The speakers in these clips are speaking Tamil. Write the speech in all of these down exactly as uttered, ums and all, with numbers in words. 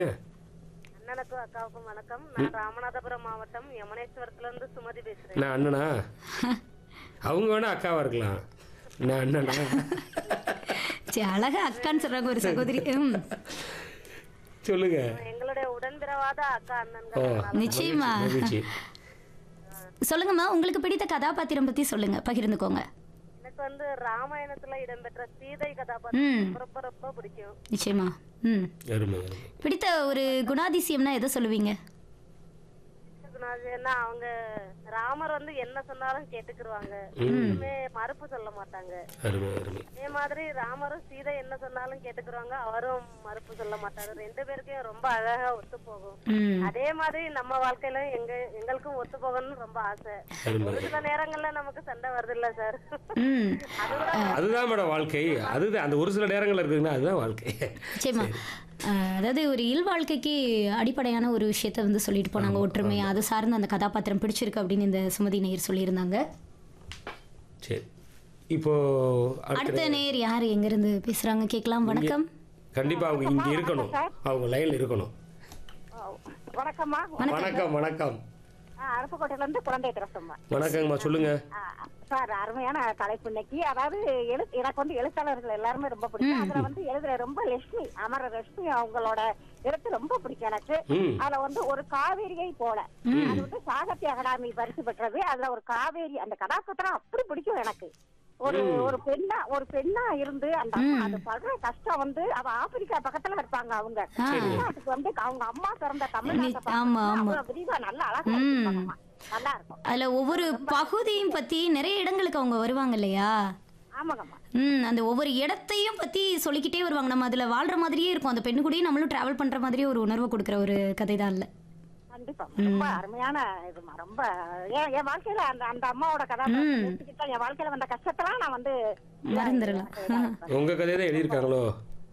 அண்ணனுக்கும் அக்காவுக்கும் வணக்கம். நான் ராமநாதபுரம் மாவட்டம் யமுனேஸ்வரத்துல இருந்து சுமதி பேசுறேன். நான் அண்ணனா? அவங்க வேணா அக்காவா இருக்கலாம். நான் அண்ணனா? சரி, அழகா அக்கான்னு சொல்றாங்க ஒரு சகோதரி. ம். சொல்லுங்க. எங்களுடைய உடன்பிறவாத அக்கா ஓ, அண்ணன்கள். நிச்சயமா. மகிழ்ச்சி. சொல்லுங்கம்மா, உங்களுக்கு பிடித்த கதாபாத்திரம் பத்தி சொல்லுங்க, பகிர்ந்துக்கோங்க. எனக்கு வந்து ராமாயணத்துல இடம்பெற்ற சீதை கதாபாத்திரம் ம். ரொம்ப ரொம்ப பிடிக்கும். நிச்சயமா. ம். அருமை அருமை. பிடித்த ஒரு குணாதிசயம்னா எதை சொல்லுவீங்க? ஏன்னா அவங்க ராமர் வந்து என்ன சொன்னாலும் கேட்டுக்கிருவாங்க, எதுவுமே மறுப்பு சொல்ல மாட்டாங்க. அருமை அருமை. அதே மாதிரி ராமரும் சீதை என்ன சொன்னாலும் கேட்டுக்கிருவாங்க, அவரும் மறுப்பு சொல்ல மாட்டாரு. ரெண்டு பேருக்கும் ரொம்ப அழகா ஒத்து போகும். ம். அதே மாதிரி நம்ம வாழ்க்கையில எங்க எங்களுக்கும் ஒத்து போகணும்னு ரொம்ப ஆசை. அருமை. ஒரு சில நேரங்கள்ல நமக்கு சண்டை வருது இல்ல சார்? ம். அதுதான் மேடம் வாழ்க்கை. அதுதான் அந்த ஒரு சில நேரங்கள் இருக்குதுன்னா அதுதான் வாழ்க்கை. நிச்சயமா. அஹ், அதாவது ஒரு இல் வாழ்க்கைக்கு அடிப்படையான ஒரு விஷயத்த வந்து சொல்லிட்டு போனாங்க, ஒற்றுமை. அது சார்ந்த அந்த கதாபாத்திரம் பிடிச்சிருக்கு அப்படின்னு இந்த சுமதி நேயர் சொல்லியிருந்தாங்க. சரி, இப்போ அடுத்த அடுத்த நேயர் யார் எங்கிருந்து பேசுறாங்க கேட்கலாம். வணக்கம். கண்டிப்பா அவங்க இங்க இருக்கணும், அவங்க லைன்ல இருக்கணும். வணக்கம்மா. வணக்கம் வணக்கம். அரசக்கோட்டையில இருந்து குழந்தை திரசம்மா. வணக்கங்கம்மா, சொல்லுங்க. சார், அருமையான தலைப்பு இன்னைக்கு. அதாவது எழு எனக்கு வந்து எழுத்தாளர்கள் எல்லாருமே ரொம்ப பிடிக்கும். அதுல வந்து எழுதுற ரொம்ப லட்சுமி அமர லட்சுமி அவங்களோட எழுத்து ரொம்ப பிடிக்கும் எனக்கு. ம். அதுல வந்து ஒரு காவேரியை போல அது வந்து சாகித்ய அகாடமி பரிசு பெற்றது. அதுல ஒரு காவேரி அந்த கதாபாத்திரம் அப்படி பிடிக்கும் எனக்கு. ஒரு ஒரு பெண்ணா ஒரு பெண்ணா இருந்து அந்த அம்மா அது படுற கஷ்டம் வந்து அவ ஆப்பிரிக்கா பக்கத்துல இருப்பாங்க. அவங்க தமிழ்நாட்டுக்கு வந்து அவங்க அம்மா பிறந்த தமிழ்நாட்டை ஆமா, ஆமா. அவ்வளவு விரிவா நல்லா அழகா இருப்பாங்கம்மா. நல்லா இருக்கும். அதுல ஒவ்வொரு பகுதியும் பத்தி நிறைய இடங்களுக்கு அவங்க வருவாங்க இல்லையா? ஆமாங்கம்மா. ம். அந்த ஒவ்வொரு இடத்தையும் பத்தி சொல்லிக்கிட்டே வருவாங்க. நம்ம அதுல வாழ்ற மாதிரியே இருக்கும். அந்த பெண்ணு கூடயே நம்மளும் டிராவல் பண்ற மாதிரியே ஒரு உணர்வு கொடுக்குற ஒரு கதை தான் இல்ல? கண்டிப்பா ரொம்ப அருமையான இதுமா. ரொம்ப என் என் வாழ்க்கையில அந்த அந்த அம்மாவோட கதாபாத்திரம் என் வாழ்க்கையில வந்த கஷ்டத்தெல்லாம் நான் வந்து மறந்துடலாம். உங்க கதையை தான் எழுதியிருக்காங்களோ?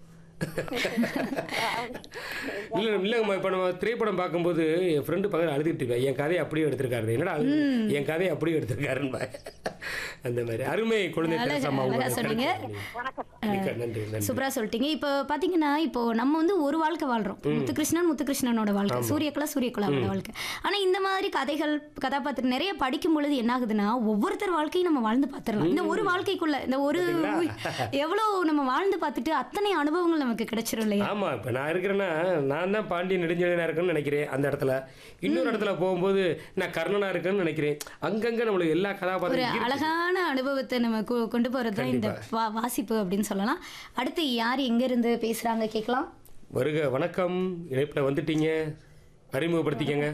இல்லை இல்லைங்கம்மா, இப்போ நம்ம திரைப்படம் பார்க்கும்போது என் ஃப்ரெண்டு பக்கத்தில் அழுதுகிட்டு இருக்கேன், என் கதையை அப்படியே எடுத்திருக்காரு. என்னடா அழுது? என் கதையை அப்படியே எடுத்திருக்காருன்னு. அந்த மாதிரி அருமை குழந்தை திரசம்மா, உங்க அழகா சொன்னீங்க. மிக்க நன்றி நன்றி. சூப்பரா சொல்லிட்டீங்க. இப்போ பாத்தீங்கன்னா, இப்போ நம்ம வந்து ஒரு வாழ்க்கை வாழ்றோம். முத்துகிருஷ்ணன் முத்துகிருஷ்ணனோட வாழ்க்கை, சூரியகலா சூரியகலாவோட வாழ்க்கை. ஆனா இந்த மாதிரி கதைகள் கதாபாத்திரம் நிறைய படிக்கும் பொழுது என்ன ஆகுதுன்னா, ஒவ்வொருத்தர் வாழ்க்கையும் நம்ம வாழ்ந்து பார்த்துடலாம். இந்த ஒரு வாழ்க்கைக்குள்ள இந்த ஒரு எவ்வளவு நம்ம வாழ்ந்து பார்த்துட்டு அத்தனை அனுபவங்கள் நமக்கு கிடைச்சிரும் இல்லையா? ஆமா, இப்போ நான் இருக்கிறேன்னா நான் தான் பாண்டியன் நெடுஞ்செழியனா இருக்குன்னு நினைக்கிறேன் அந்த இடத்துல. இன்னொரு இடத்துல போகும்போது நான் கர்ணனா இருக்குன்னு நினைக்கிறேன். அங்கங்க நம்மளுக்கு எல்லா ஒரு கதாபாத்திரம் அழகான அனுபவத்தை நம்ம கொ- கொண்டு போறது தான் இந்த வா- வாசிப்பு அப்படின்னு சொல்லலாம். அடுத்து யார் எங்க இருந்து பேசுறாங்க கேட்கலாம். வருக. வணக்கம், இணைப்பில் வந்துட்டீங்க, அறிமுகப்படுத்திக்கங்க.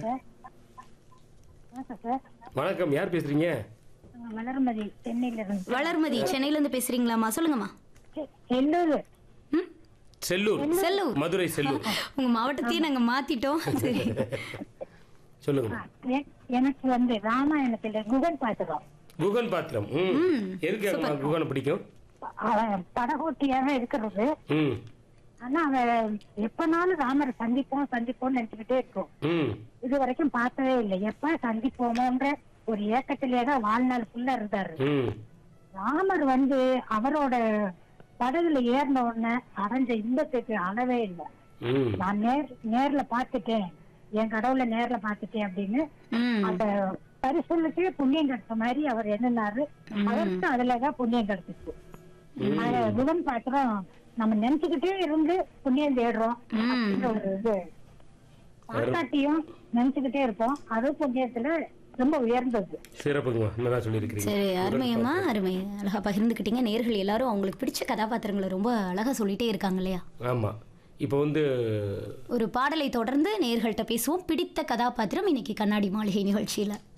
வணக்கம், யார் பேசுறீங்க? வளர்மதி சென்னையில இருந்து. வளர்மதி சென்னையில இருந்து பேசுறீங்களாம்மா? சொல்லுங்கம்மா. எல்லோரு ம்? செல்லூர். செல்லூர். மதுரை செல்லூர். உங்க மாவட்டத்தையும் நாங்க மாத்திட்டோம். சரி, சொல்லுங்க. எனக்கு வந்து ராமாயணத்துல குகன் பாத்துக்கோம். குகன் பாத்திரம். ம். எதுக்கு அம்மா குகனை பிடிக்கும்? அவன் படகோட்டியாக இருக்கிறது. ம். ஆனா அவன் எப்பனாலும் ராமரை சந்திப்போம் சந்திப்போம்னு நினைச்சுக்கிட்டே இருக்கும். ம். இது வரைக்கும் பார்த்ததே இல்லை. எப்ப சந்திப்போமோன்ற ஒரு ஏக்கத்திலேதான் வாழ்நாள் ஃபுல்லா இருந்தாரு. ம். ராமர் வந்து அவரோட படகுல ஏறின உடனே அடைஞ்ச இன்பத்துக்கு அளவே இல்லை. ம். நான் நேர் நேர்ல பாத்துட்டேன், என் கடவுளை நேர்ல பாத்துட்டேன் அப்படின்னு ம். அந்த பரிசலுக்கே புண்ணியம் கிடைச்ச மாதிரி அவர் எண்ணினாரு. அவருக்கு அதுலதான் புண்ணியம் கிடைச்சிச்சு. அது புதன் பாத்திரம் நம்ம நினைச்சுக்கிட்டே இருந்து புண்ணியம் தேடுறோம். அப்படின்ற ஒரு இது பாட்டாட்டியும் நினைச்சுக்கிட்டே இருப்போம். அது புண்ணியத்துல ரொம்ப உயர்ந்தது. சிறப்புங்கம்மா, நல்லா சொல்லியிருக்கிறீங்க. சரி, அருமையம்மா, அருமை. அழகா பகிர்ந்துக்கிட்டீங்க. நேர்கள் எல்லாரும் அவங்களுக்கு பிடிச்ச கதாபாத்திரங்களை ரொம்ப அழகா சொல்லிட்டே இருக்காங்க இல்லையா? ஆமா, இப்போ வந்து ஒரு பாடலை தொடர்ந்து நேர்கள்ட்ட பேசுவோம். பிடித்த கதாபாத்திரம் இன்னைக்கு கண்ணாடி மாளிகை நிகழ்ச்சியில.